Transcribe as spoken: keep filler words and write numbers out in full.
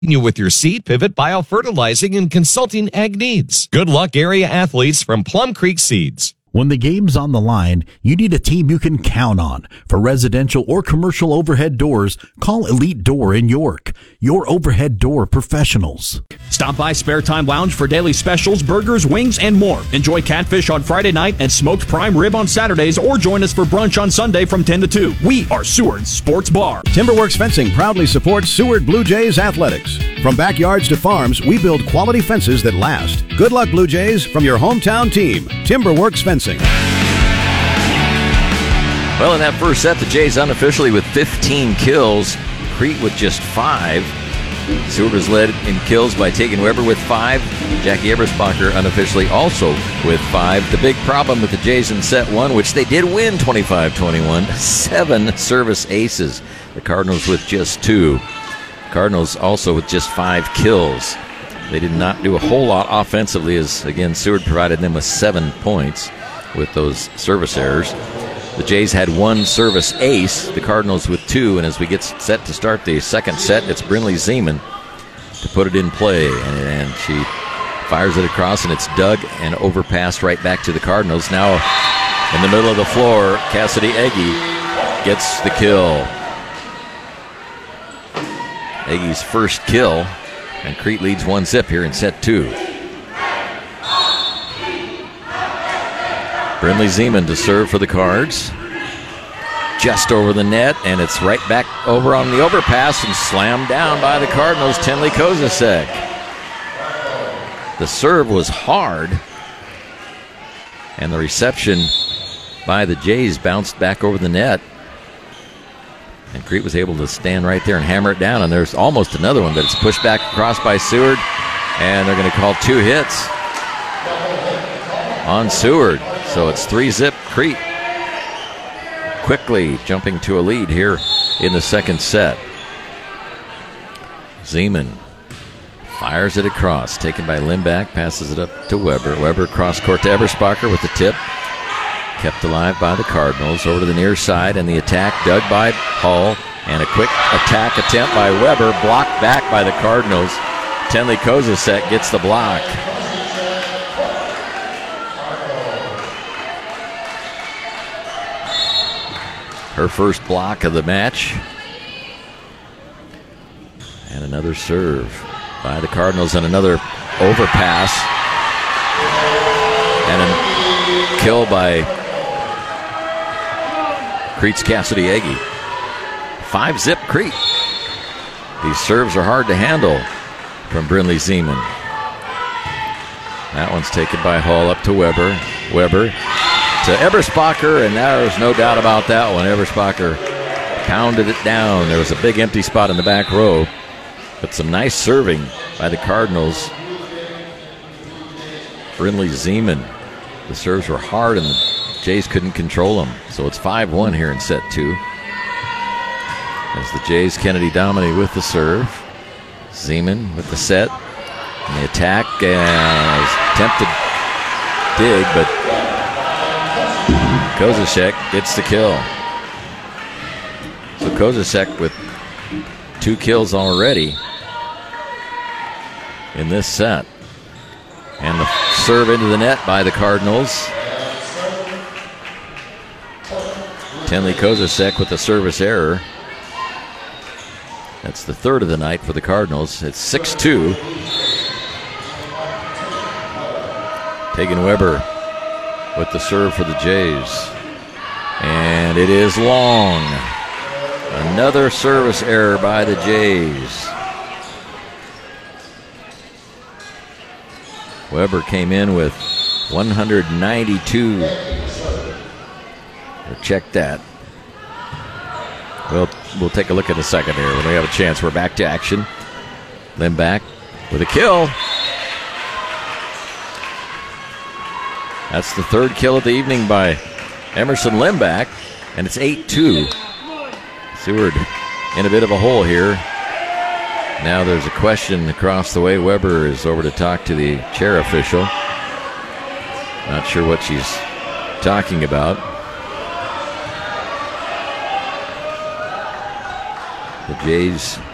You with your seed pivot biofertilizing and consulting ag needs. Good luck, area athletes from Plum Creek Seeds. When the game's on the line, you need a team you can count on. For residential or commercial overhead doors, call Elite Door in York, your overhead door professionals. Stop by Spare Time Lounge for daily specials, burgers, wings, and more. Enjoy catfish on Friday night and smoked prime rib on Saturdays, or join us for brunch on Sunday from ten to two. We are Seward's Sports Bar. Timberworks Fencing proudly supports Seward Blue Jays athletics. From backyards to farms, we build quality fences that last. Good luck, Blue Jays, from your hometown team, Timberworks Fencing. Well, in that first set, the Jays unofficially with fifteen kills. Crete with just five. Seward was led in kills by Tegan Weber with five. Jackie Eberspacher unofficially also with five. The big problem with the Jays in set one, which they did win twenty-five twenty-one, seven service aces. The Cardinals with just two. Cardinals also with just five kills. They did not do a whole lot offensively, as, again, Seward provided them with seven points with those service errors. The Jays had one service ace, the Cardinals with two, and as we get set to start the second set, it's Brinley Zeman to put it in play, and, and she fires it across, and it's dug and overpassed right back to the Cardinals. Now in the middle of the floor, Cassidy Egge gets the kill. Egge's first kill, and Crete leads one zip here in set two. Brinley Zeman to serve for the Cards. Just over the net, and it's right back over on the overpass and slammed down by the Cardinals, Tenley Kozasek. The serve was hard, and the reception by the Jays bounced back over the net. And Crete was able to stand right there and hammer it down, and there's almost another one, but it's pushed back across by Seward, and they're going to call two hits on Seward. So it's three zip Crete, quickly jumping to a lead here in the second set. Zeman fires it across, taken by Lindback, passes it up to Weber. Weber cross court to Eberspacher with the tip. Kept alive by the Cardinals. Over to the near side, and the attack dug by Hull, and a quick attack attempt by Weber, blocked back by the Cardinals. Tenley Kozasek gets the block. Her first block of the match. And another serve by the Cardinals, and another overpass. And a kill by Crete's Cassidy Egge. Five zip Crete. These serves are hard to handle from Brinley Zeman. That one's taken by Hull up to Weber. Weber to Eberspacher, and there's no doubt about that one. Eberspacher pounded it down. There was a big empty spot in the back row, but some nice serving by the Cardinals. Brinley Zeman. The serves were hard, and the Jays couldn't control them. So it's five one here in set two. As the Jays, Kennedy Dominy with the serve. Zeman with the set. And the attack, and attempted dig, but Kozasek gets the kill. So Kozasek with two kills already in this set. And the serve into the net by the Cardinals. Tenley Kozasek with the service error. That's the third of the night for the Cardinals. It's six two. Tegan Weber with the serve for the Jays. And it is long. Another service error by the Jays. Weber came in with one hundred ninety-two. We'll check that. We'll, we'll take a look at a second here when we have a chance. We're back to action. Lindback with a kill. That's the third kill of the evening by Emerson Lindback, and it's eight two. Seward in a bit of a hole here. Now there's a question across the way. Weber is over to talk to the chair official. Not sure what she's talking about. The Jays